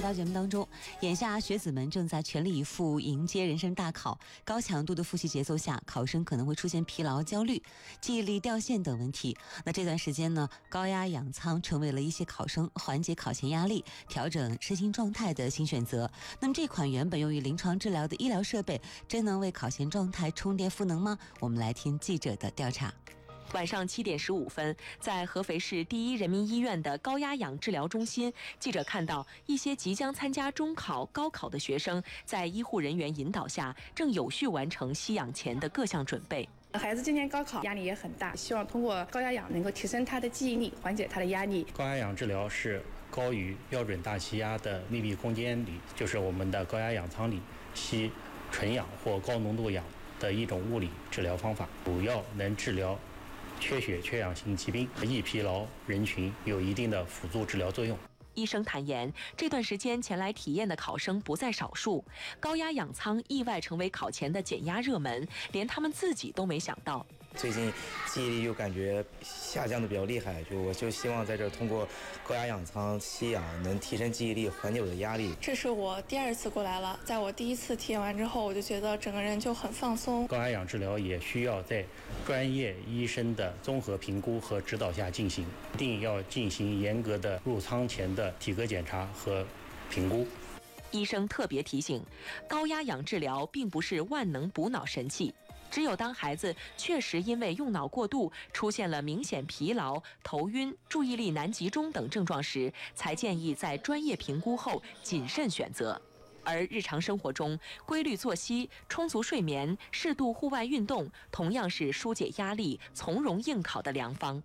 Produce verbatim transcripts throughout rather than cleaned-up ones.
到节目当中，眼下学子们正在全力以赴迎接人生大考，高强度的复习节奏下，考生可能会出现疲劳、焦虑、记忆力掉线等问题。那这段时间呢，高压氧舱成为了一些考生缓解考前压力、调整身心状态的新选择。那么这款原本用于临床治疗的医疗设备，真能为考前状态充电赋能吗？我们来听记者的调查。 晚上七点十五分，在合肥市第一人民医院的高压氧治疗中心，记者看到一些即将参加中考、高考的学生，在医护人员引导下，正有序完成吸氧前的各项准备。 孩子今年高考压力也很大，希望通过高压氧能够提升他的记忆力，缓解他的压力。 高压氧治疗是高于标准大气压的密闭空间里，就是我们的高压氧舱里吸纯氧或高浓度氧的一种物理治疗方法，主要能治疗缺血缺氧性疾病、易疲劳人群，有一定的辅助治疗作用。 医生坦言，这段时间前来体验的考生不在少数，高压氧舱意外成为考前的减压热门，连他们自己都没想到。 最近记忆力就感觉下降的比较厉害，就我就希望在这通过高压氧舱吸氧能提升记忆力，缓解我的压力。 这是我第二次过来了，在我第一次体验完之后，我就觉得整个人就很放松。 高压氧治疗也需要在专业医生的综合评估和指导下进行，一定要进行严格的入舱前的体格检查和评估。 医生特别提醒，高压氧治疗并不是万能补脑神器，只有当孩子确实因为用脑过度出现了明显疲劳、头晕、注意力难集中等症状时，才建议在专业评估后谨慎选择。而日常生活中，规律作息、充足睡眠、适度户外运动，同样是疏解压力、从容应考的良方。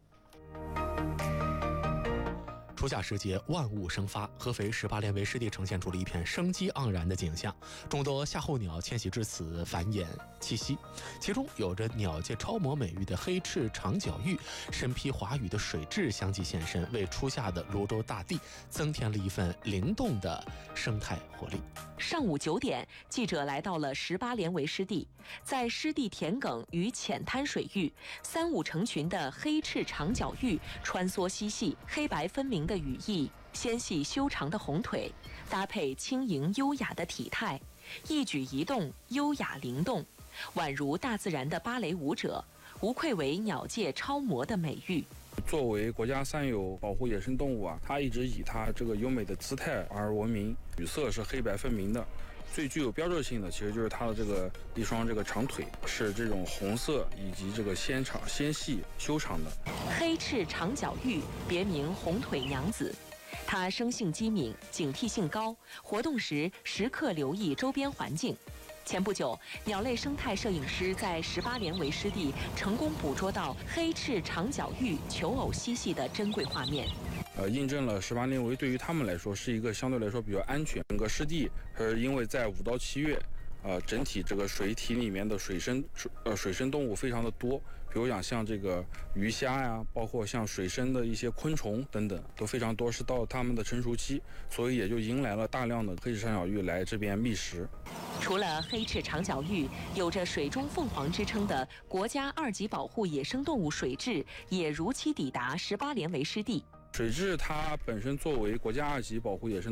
初夏时节，万物生发，合肥十八连围湿地呈现出了一片生机盎然的景象，众多夏候鸟迁徙至此繁衍栖息，其中有着鸟界超模美誉的黑翅长角鹬，身披华羽的水蛭相继现身，为初夏的泸州大地增添了一份灵动的生态活力。 上午九点，记者来到了十八连围湿地，在湿地田埂与浅滩水域，三五成群的黑翅长角鹬穿梭嬉戏，黑白分明的羽翼，纤细修长的红腿，搭配轻盈优雅的体态，一举一动优雅灵动，宛如大自然的芭蕾舞者，无愧为鸟界超模的美誉。 作为国家三有保护野生动物啊，它一直以它这个优美的姿态而闻名，羽色是黑白分明的。最具有标志性的其实就是它的这个一双这个长腿是这种红色以及这个纤长纤细修长的。 黑翅长角鹬别名红腿娘子，它生性机敏，警惕性高，活动时时刻留意周边环境。前不久，鸟类生态摄影师在十八连围湿地成功捕捉到黑翅长角鹬求偶嬉戏的珍贵画面。 呃，印证了十八连围对于他们来说是一个相对来说比较安全。整个湿地，呃，因为在五到七月，呃，整体这个水体里面的水生水呃水生动物非常的多，比如讲像这个鱼虾呀，包括像水生的一些昆虫等等都非常多，是到它们的成熟期，所以也就迎来了大量的黑翅长角鹬来这边觅食。 除了黑翅长角鹬，有着水中凤凰之称的国家二级保护野生动物水蛭也如期抵达十八连围湿地。 水蛭它本身作为国家二级保护野生